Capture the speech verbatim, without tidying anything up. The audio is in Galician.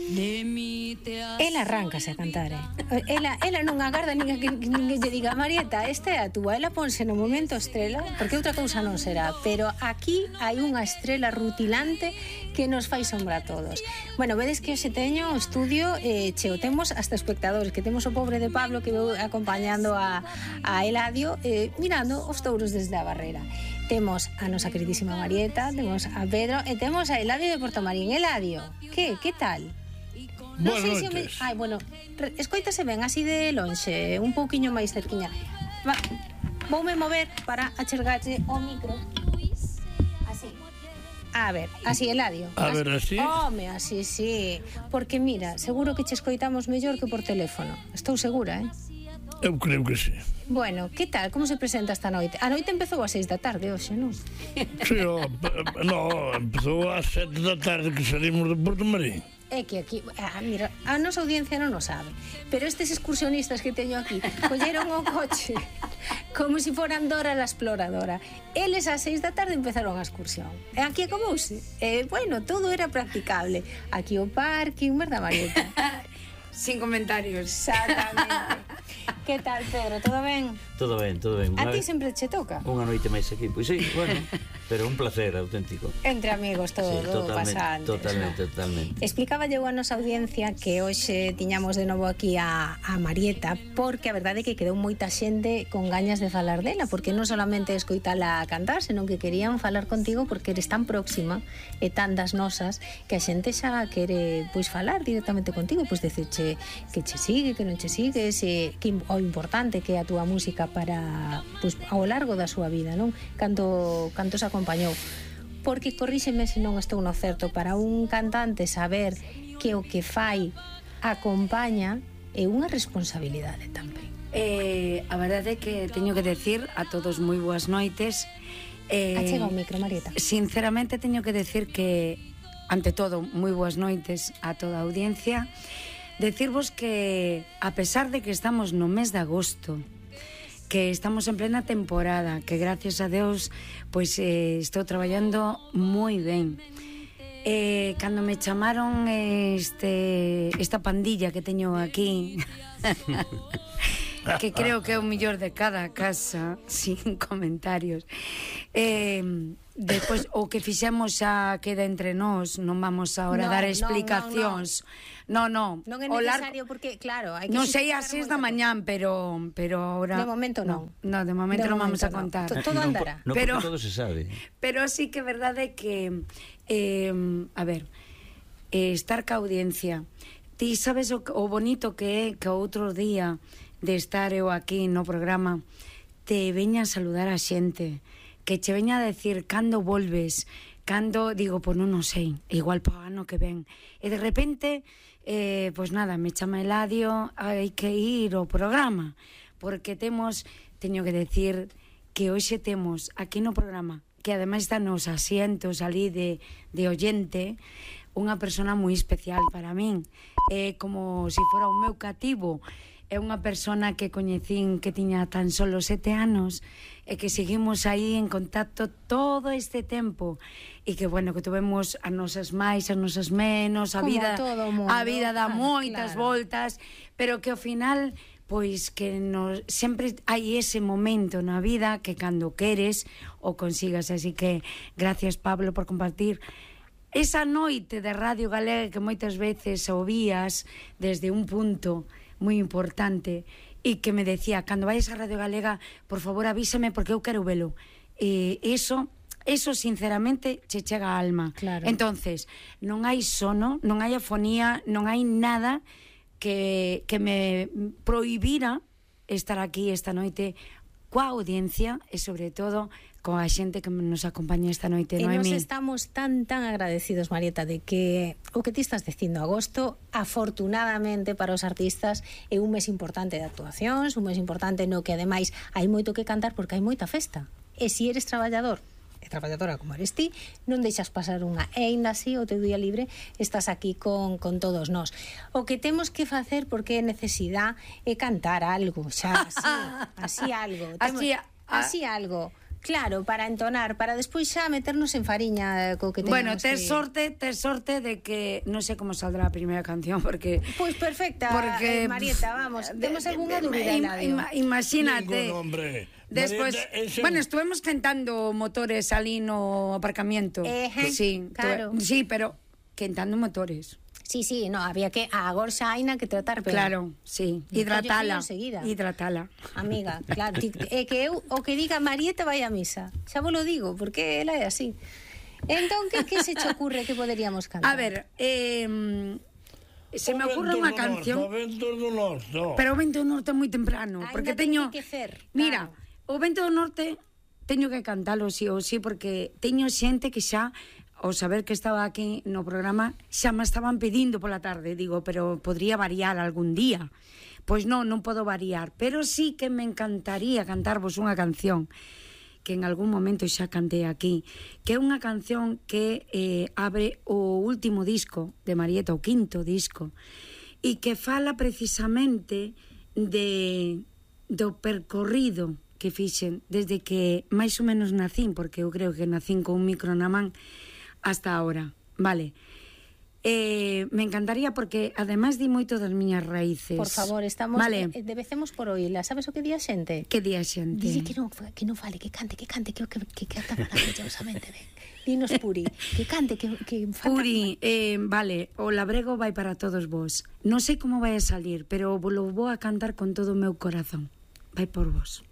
Ela arráncase a cantar, eh? Ela, ela non agarda ninguén que ninguén lle diga Marieta, esta é a túa. Ela ponse no momento estrela, porque outra cousa non será. Pero aquí hai unha estrela rutilante que nos fai sombra a todos. Bueno, vedes que hoxe teño o estudio eh, cheo. Temos hasta espectadores, que temos o pobre de Pablo que veu acompañando a, a Eladio eh, mirando os touros desde a barrera. Temos a nosa queridísima Marieta, temos a Pedro e temos a Eladio de Portomarín. Eladio, que, que tal? Non sei se me... Ai, bueno, escoítase ben así de lonxe, un pouquiño máis cerquiña. Va, voume mover para achergarlle o micro. Así. A ver, así, Eladio. A ver, así? Home, así, sí. Porque mira, seguro que che escoitamos mellor que por teléfono. Estou segura, eh? Eu creo que sí. Bueno, que tal? Como se presenta esta noite? A noite empezou ás seis da tarde hoxe, non? Sí, oh, no, empezou ás sete da tarde que salimos de Portomarín. É que aquí, ah, mira, a nosa audiencia non o sabe, pero estes excursionistas que teño aquí colleron o coche como se si foran Dora la exploradora. Eles ás seis da tarde empezaron a excursión. E aquí acabouse. E, bueno, todo era practicable. Aquí o parking, verdad, Marieta? Sin comentarios. Exactamente. Que tal, Pedro? Todo ben? Todo ben, todo ben. A ti sempre che toca? Unha noite máis aquí, pois sí, bueno, pero un placer auténtico. Entre amigos todo, sí, todo pasa antes, totalmente, ¿no? totalmente. Explicaba eu a nosa audiencia que hoxe tiñamos de novo aquí a, a Marieta, porque a verdade é que quedou moita xente con gañas de falar dela, porque non solamente escoitala cantar, senón que querían falar contigo porque eres tan próxima e tan das nosas que a xente xa quere pois falar directamente contigo, pois decirche que che sigue, que non che sigue, se, que o importante que é a túa música para, pois, ao largo da súa vida, non? Canto, canto se acompañou. Porque, corríxeme se non estou no certo, para un cantante saber que o que fai acompaña é unha responsabilidade tamén. Eh, a verdade é que teño que decir a todos moi boas noites. Eh, Achega o micro, Marieta. Sinceramente teño que decir que, ante todo, moi boas noites a toda a audiencia. Decirvos que, a pesar de que estamos no mes de agosto, que estamos en plena temporada, que gracias a Deus pois eh, estou traballando moi ben. Eh, cando me chamaron este esta pandilla que teño aquí que creo que é o millor de cada casa, sin comentarios, eh, depois o que fixemos xa queda entre nós, non vamos agora no, dar explicacións. No, no, non, non. Non é necesario porque, claro, hai que non sei ás seis da mañán, pero pero ahora de momento non. No, de momento non vamos a contar. No. Todo andará. No, no, pero todo se sabe. Pero sí que é verdade que eh, a ver, eh, estar ca audiencia. Ti sabes o, o bonito que é que outro día de estar eu aquí no programa te veña a saludar a xente, que che veña a decir cando volves, cando, digo, pois non o sei, igual po ano que ven, e de repente eh, pois nada, me chama Eladio, hai que ir ao programa, porque temos, teño que decir que hoxe temos aquí no programa, que ademais está nos asientos ali de, de oyente, unha persona moi especial para min, é como se fora o meu cativo. É unha persona que coñecín que tiña tan solo sete anos e que seguimos aí en contacto todo este tempo e que, bueno, que tuvemos as nosas máis, as nosas menos, a vida, a vida dá moitas claro. voltas, pero que ao final, pois que nos, sempre hai ese momento na vida que cando queres o consigas, así que gracias, Pablo, por compartir esa noite de Radio Galega que moitas veces ouvías desde un punto moi importante e que me decía, cando vais a Radio Galega, por favor avísame porque eu quero velo. E iso, eso sinceramente che chega á alma. Claro. Entonces, non hai sono, non hai afonía, non hai nada que, que me prohibira estar aquí esta noite coa audiencia e sobre todo coa xente que nos acompaña esta noite, e Noemí. E nos estamos tan, tan agradecidos, Marieta, de que o que ti estás dicindo, agosto, afortunadamente para os artistas é un mes importante de actuacións, un mes importante no que ademais hai moito que cantar porque hai moita festa. E se eres traballador e traballadora como eres ti, non deixas pasar unha, e ainda así o teu día libre estás aquí con, con todos nós. O que temos que facer, porque é necesidade, é cantar algo, xa, así, así algo. Así, así algo. Claro, para entonar, para despois xa meternos en fariña co que temos. Bueno, tes que... sorte, tes sorte de que non sei como saldrá a primeira canción porque Pois pues perfecta, porque eh, Marieta, vamos, temos algunha dúbida, im, Eladio? im, imagínate. Ningún hombre. Despois, Marieta, ese- bueno, estuvemos cantando motores ali no aparcamiento. Ejé, sí, claro. tuve- sí, pero quentando motores. Sí, sí, no, había que a gorxa aina que tratar ben. Claro, sí, hidratala. enseguida. Hidratala. Amiga, claro, ti, é que eu o que diga Marieta vai a misa. Xa vos lo digo, porque ela é así. Entón, que, que se che ocurre que poderíamos cantar? A ver, eh, se me O ocurre Ventos unha do canción. Norte, o Ventos do Norte, no. Pero o vento do norte é moi temprano, Ainda porque ten teño que fer, Mira, claro. o vento do norte teño que cantalo sí ou sí porque teño xente que xa ao saber que estaba aquí no programa xa me estaban pedindo pola tarde, digo, pero podría variar algún día. Pois non, non podo variar, pero sí que me encantaría cantarvos unha canción que en algún momento xa cantei aquí, que é unha canción que eh, abre o último disco de Marieta, o quinto disco, e que fala precisamente de do percorrido que fixen desde que máis ou menos nacín, porque eu creo que nacín con un micro na man hasta ahora, vale? Eh, me encantaría porque ademais di moito das miñas raíces. Por favor, estamos vale. eh, debecemos por oíla. Sabes o que di a xente? Que día xente? Dile que non, que non fale, que cante, que cante, que, que, que canta maravillosamente ben. Dinos, Puri, que cante, que, que falta... Puri, eh, vale, o labrego vai para todos vos. Non sei como vai a salir, pero lo vou a cantar con todo o meu corazón. Vai por vos.